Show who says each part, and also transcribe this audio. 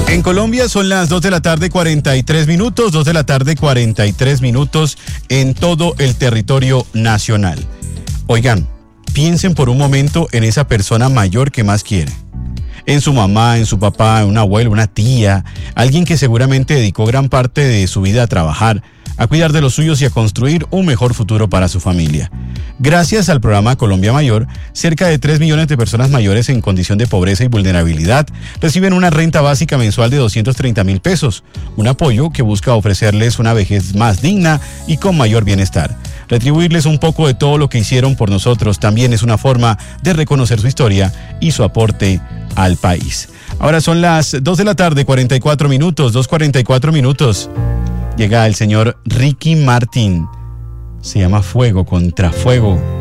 Speaker 1: En Colombia son las 2 de la tarde 43 minutos, 2 de la tarde 43 minutos en todo el territorio nacional. Oigan, piensen por un momento en esa persona mayor que más quiere. En su mamá, en su papá, en un abuelo, una tía, alguien que seguramente dedicó gran parte de su vida a trabajar, a cuidar de los suyos y a construir un mejor futuro para su familia. Gracias al programa Colombia Mayor, cerca de 3 millones de personas mayores en condición de pobreza y vulnerabilidad reciben una renta básica mensual de 230.000 pesos, un apoyo que busca ofrecerles una vejez más digna y con mayor bienestar. Retribuirles un poco de todo lo que hicieron por nosotros también es una forma de reconocer su historia y su aporte al país. Ahora son las 2 de la tarde, 44 minutos, 2:44 minutos. Llega el señor Ricky Martin. Se llama Fuego contra Fuego.